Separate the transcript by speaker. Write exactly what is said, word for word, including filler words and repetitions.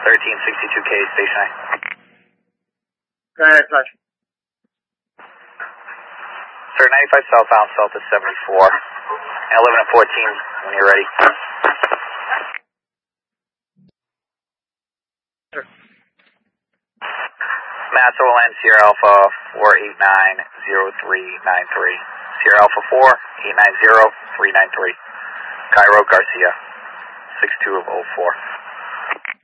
Speaker 1: thirteen sixty-two K, station I.
Speaker 2: Go ahead, touch.
Speaker 1: Sir, ninety-five southbound, south to seventy-four. And eleven and fourteen when you're ready.
Speaker 2: Sure.
Speaker 1: Mass O L N Sierra Alpha four eight nine zero three nine three. Sierra Alpha four eight nine zero three nine three. Cairo Garcia, six two of oh four.